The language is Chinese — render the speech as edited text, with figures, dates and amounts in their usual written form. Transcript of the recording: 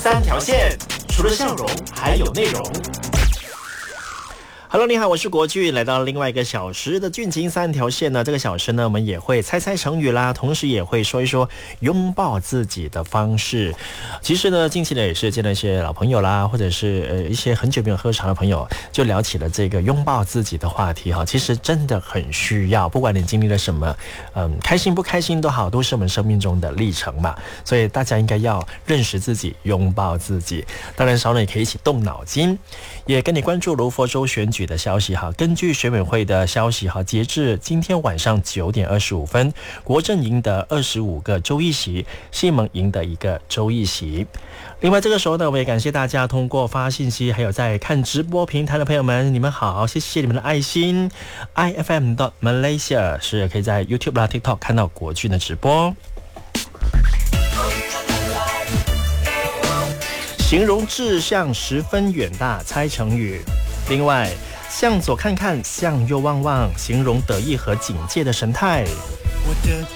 三条线，除了笑容还有内容。Hello， 你好，我是国俊，来到另外一个小时的俊情三条线呢。这个小时呢，我们也会猜猜成语啦，同时也会说一说拥抱自己的方式。其实呢，近期呢也是见了一些老朋友啦，或者是一些很久没有喝茶的朋友，就聊起了这个拥抱自己的话题哈。其实真的很需要，不管你经历了什么，开心不开心都好，都是我们生命中的历程嘛。所以大家应该要认识自己，拥抱自己。当然，稍后也可以一起动脑筋，也跟你关注卢佛州选举的消息哈。根据选委会的消息哈，截至今天晚上9点25分，国阵赢得25个州议席，西蒙赢得1个州议席。另外这个时候呢，我也感谢大家通过发信息还有在看直播平台的朋友们，你们好，谢谢你们的爱心。ifm.malaysia 是可以在 YouTube 啦 TikTok 看到国军的直播。形容志向十分远大，猜成语。另外，向左看看，向右望望，形容得意和警戒的神态。 我的